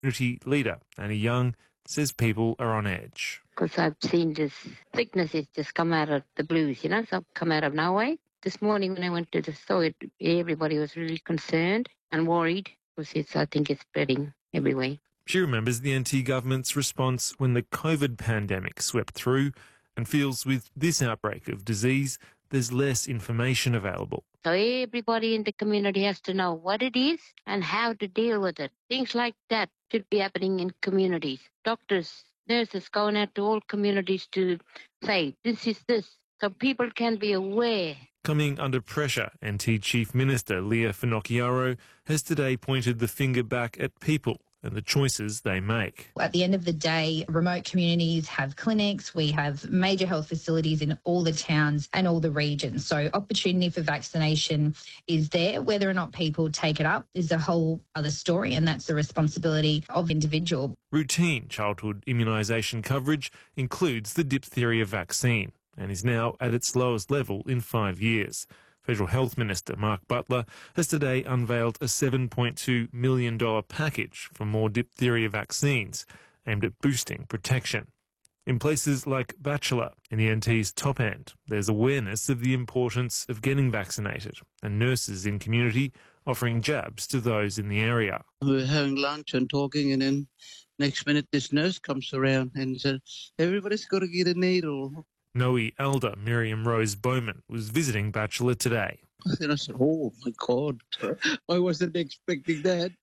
Community leader Annie Young says people are on edge. Because I've seen this sickness has just come out of the blues, so come out of nowhere. This morning when I went to the store, everybody was really concerned and worried because I think it's spreading everywhere. She remembers the NT government's response when the COVID pandemic swept through and feels with this outbreak of disease, there's less information available. So everybody in the community has to know what it is and how to deal with it. Things like that should be happening in communities. Doctors, nurses going out to all communities to say, this is this, so people can be aware. Coming under pressure, NT Chief Minister Leah Finocchiaro has today pointed the finger back at people and the choices they make. At the end of the day, remote communities have clinics, we have major health facilities in all the towns and all the regions. So opportunity for vaccination is there. Whether or not people take it up is a whole other story, and that's the responsibility of the individual. Routine childhood immunisation coverage includes the diphtheria vaccine and is now at its lowest level in 5 years. Federal Health Minister Mark Butler has today unveiled a $7.2 million package for more diphtheria vaccines aimed at boosting protection. In places like Bachelor, in the NT's top end, there's awareness of the importance of getting vaccinated and nurses in community offering jabs to those in the area. We were having lunch and talking, and then next minute this nurse comes around and said, everybody's got to get a needle. Noe elder Miriam Rose Bowman was visiting Bachelor today. And I said, oh, my God, I wasn't expecting that.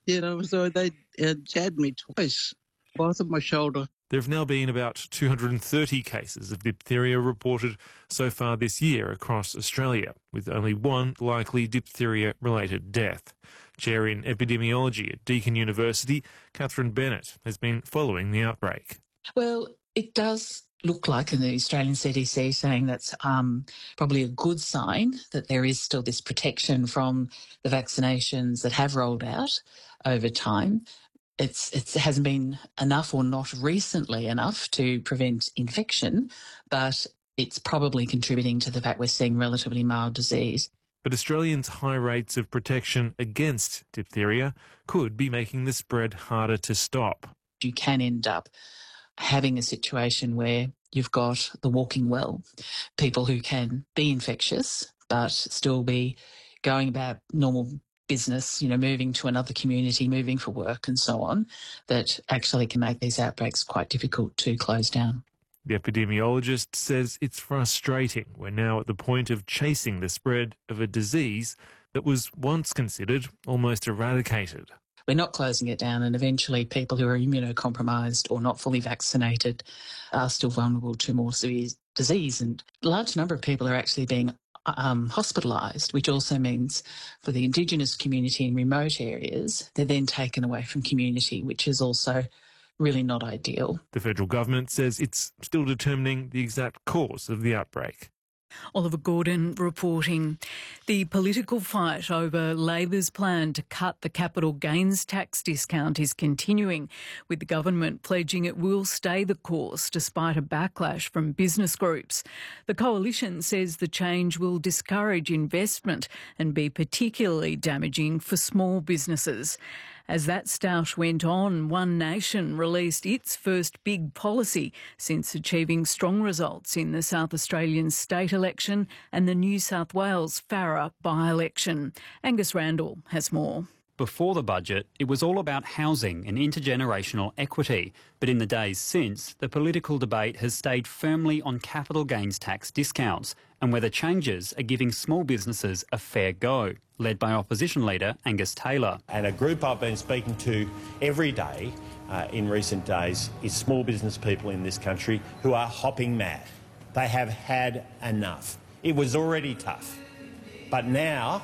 So they jabbed me twice, both of my shoulder. There have now been about 230 cases of diphtheria reported so far this year across Australia, with only one likely diphtheria-related death. Chair in epidemiology at Deakin University, Catherine Bennett, has been following the outbreak. Well, it does look like in the Australian CDC saying that's probably a good sign that there is still this protection from the vaccinations that have rolled out over time. It hasn't been enough or not recently enough to prevent infection, but it's probably contributing to the fact we're seeing relatively mild disease. But Australians' high rates of protection against diphtheria could be making the spread harder to stop. You can end up having a situation where you've got the walking well, people who can be infectious but still be going about normal business, moving to another community, moving for work and so on, that actually can make these outbreaks quite difficult to close down. The epidemiologist says it's frustrating. We're now at the point of chasing the spread of a disease that was once considered almost eradicated. We're not closing it down, and eventually people who are immunocompromised or not fully vaccinated are still vulnerable to more severe disease. And a large number of people are actually being hospitalised, which also means for the Indigenous community in remote areas, they're then taken away from community, which is also really not ideal. The federal government says it's still determining the exact cause of the outbreak. Oliver Gordon reporting. The political fight over Labor's plan to cut the capital gains tax discount is continuing, with the government pledging it will stay the course despite a backlash from business groups. The coalition says the change will discourage investment and be particularly damaging for small businesses. As that stoush went on, One Nation released its first big policy since achieving strong results in the South Australian state election and the New South Wales Farrer by-election. Angus Randall has more. Before the budget, it was all about housing and intergenerational equity. But in the days since, the political debate has stayed firmly on capital gains tax discounts and whether changes are giving small businesses a fair go, led by opposition leader Angus Taylor. And a group I've been speaking to every day in recent days is small business people in this country who are hopping mad. They have had enough. It was already tough. But now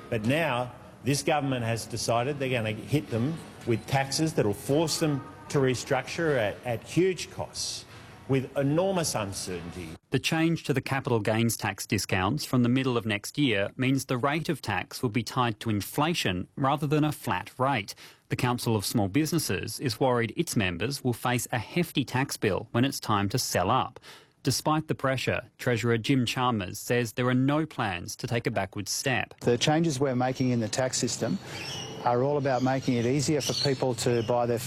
this government has decided they're going to hit them with taxes that will force them to restructure at huge costs with enormous uncertainty. The change to the capital gains tax discounts from the middle of next year means the rate of tax will be tied to inflation rather than a flat rate. The Council of Small Businesses is worried its members will face a hefty tax bill when it's time to sell up. Despite the pressure, Treasurer Jim Chalmers says there are no plans to take a backward step. The changes we're making in the tax system are all about making it easier for people to buy their